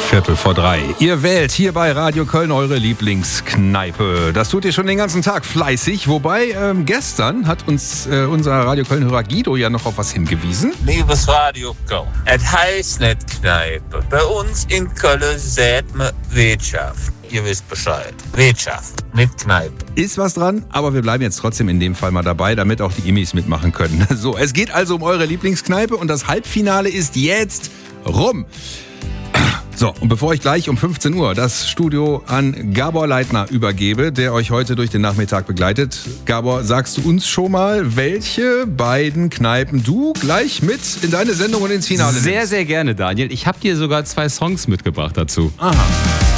2:15. Ihr wählt hier bei Radio Köln eure Lieblingskneipe. Das tut ihr schon den ganzen Tag fleißig. Wobei, gestern hat uns unser Radio Köln-Hörer Guido ja noch auf was hingewiesen. Liebes Radio Köln, es heißt nicht Kneipe. Bei uns in Köln sagt man Wirtschaft. Ihr wisst Bescheid. Wirtschaft, nicht Kneipe. Ist was dran, aber wir bleiben jetzt trotzdem in dem Fall mal dabei, damit auch die Immis mitmachen können. So, es geht also um eure Lieblingskneipe und das Halbfinale ist jetzt rum. So, und bevor ich gleich um 15 Uhr das Studio an Gabor Leitner übergebe, der euch heute durch den Nachmittag begleitet. Gabor, sagst du uns schon mal, welche beiden Kneipen du gleich mit in deine Sendung und ins Finale nimmst? Sehr, sehr gerne, Daniel. Ich habe dir sogar 2 Songs mitgebracht dazu. Aha.